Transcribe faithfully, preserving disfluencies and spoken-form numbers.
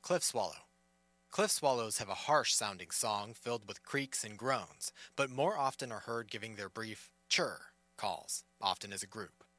Cliff swallow. Cliff swallows have a harsh-sounding song filled with creaks and groans, but more often are heard giving their brief chirr calls, often as a group.